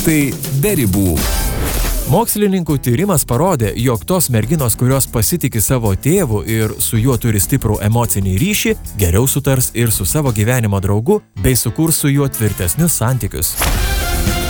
Tai be ribų. Mokslininkų tyrimas parodė, jog tos merginos, kurios pasitiki savo tėvu ir su juo turi stiprų emocinį ryšį, geriau sutars ir su savo gyvenimo draugu bei sukurs su juo tvirtesnius santykius.